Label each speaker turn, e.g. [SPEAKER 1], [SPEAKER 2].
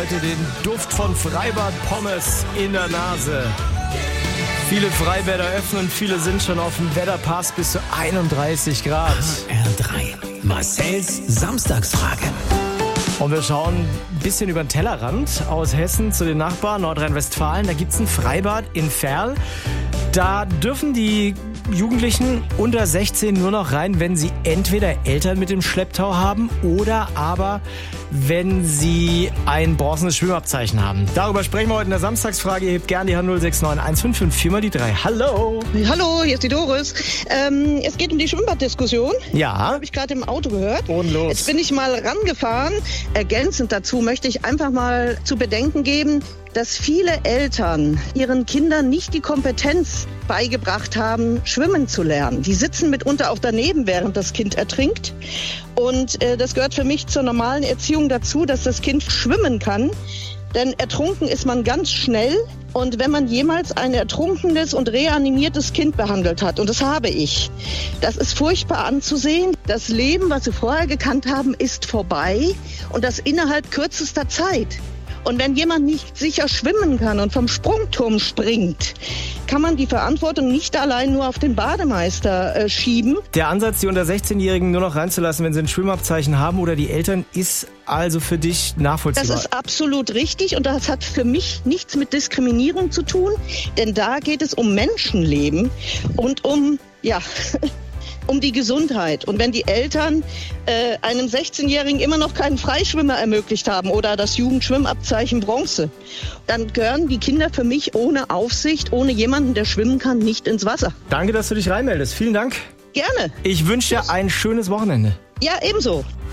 [SPEAKER 1] heute den Duft von Freibad-Pommes in der Nase. Viele Freibäder öffnen, viele sind schon offen. Wetter passt bis zu 31 Grad.
[SPEAKER 2] HR3, Marcells Samstagsfrage.
[SPEAKER 1] Und wir schauen ein bisschen über den Tellerrand aus Hessen zu den Nachbarn Nordrhein-Westfalen. Da gibt es ein Freibad in Verl. Da dürfen die Jugendlichen unter 16 nur noch rein, wenn sie entweder Eltern mit dem Schlepptau haben oder aber wenn sie ein bronzenes Schwimmabzeichen haben. Darüber sprechen wir heute in der Samstagsfrage. Ihr hebt gerne die Hand 069 155 mal die 3. Hallo!
[SPEAKER 3] Hallo, hier ist die Doris. Es geht um die Schwimmbaddiskussion.
[SPEAKER 1] Ja.
[SPEAKER 3] Habe ich gerade im Auto gehört.
[SPEAKER 1] Und los.
[SPEAKER 3] Jetzt bin ich mal rangefahren. Ergänzend dazu möchte ich einfach mal zu bedenken geben, dass viele Eltern ihren Kindern nicht die Kompetenz beigebracht haben, schwimmen zu lernen. Die sitzen mitunter auch daneben, während das Kind ertrinkt. Und das gehört für mich zur normalen Erziehung dazu, dass das Kind schwimmen kann. Denn ertrunken ist man ganz schnell. Und wenn man jemals ein ertrunkenes und reanimiertes Kind behandelt hat, und das habe ich, das ist furchtbar anzusehen. Das Leben, was sie vorher gekannt haben, ist vorbei und das innerhalb kürzester Zeit. Und wenn jemand nicht sicher schwimmen kann und vom Sprungturm springt, kann man die Verantwortung nicht allein nur auf den Bademeister schieben.
[SPEAKER 1] Der Ansatz, die unter 16-Jährigen nur noch reinzulassen, wenn sie ein Schwimmabzeichen haben oder die Eltern, ist also für dich nachvollziehbar?
[SPEAKER 3] Das ist absolut richtig und das hat für mich nichts mit Diskriminierung zu tun, denn da geht es um Menschenleben und um die Gesundheit. Und wenn die Eltern einem 16-Jährigen immer noch keinen Freischwimmer ermöglicht haben oder das Jugendschwimmabzeichen Bronze, dann gehören die Kinder für mich ohne Aufsicht, ohne jemanden, der schwimmen kann, nicht ins Wasser.
[SPEAKER 1] Danke, dass du dich reinmeldest. Vielen Dank.
[SPEAKER 3] Gerne.
[SPEAKER 1] Ich wünsche dir ein schönes Wochenende.
[SPEAKER 3] Ja, ebenso.